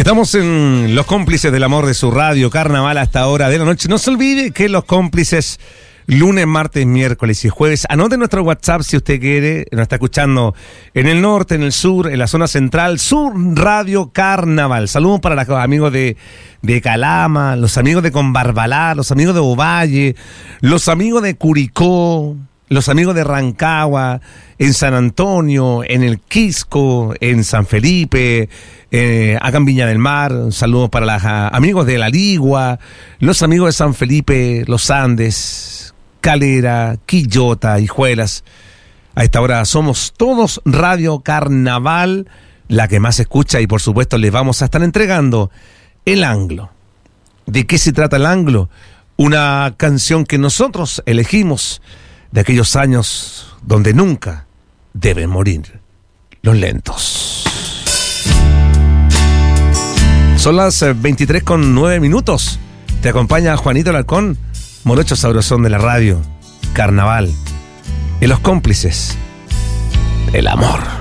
Estamos en Los Cómplices del Amor de su radio, Carnaval hasta hora de la noche. No se olvide que Los Cómplices, lunes, martes, miércoles y jueves. Anote nuestro WhatsApp si usted quiere. Nos está escuchando en el norte, en el sur, en la zona central. Sur Radio Carnaval. Saludos para los amigos de Calama, los amigos de Conbarbalá, los amigos de Ovalle, los amigos de Curicó, los amigos de Rancagua, en San Antonio, en el Quisco, en San Felipe, acá en Viña del Mar. Saludos para los amigos de La Ligua, los amigos de San Felipe, Los Andes, Calera, Quillota, Hijuelas. A esta hora somos todos Radio Carnaval, la que más se escucha, y por supuesto les vamos a estar entregando El Anglo. ¿De qué se trata El Anglo? Una canción que nosotros elegimos de aquellos años donde nunca deben morir los lentos. Son las 23:09. Te acompaña Juanito Alarcón, morocho sabrosón de la radio, Carnaval, y Los Cómplices del Amor.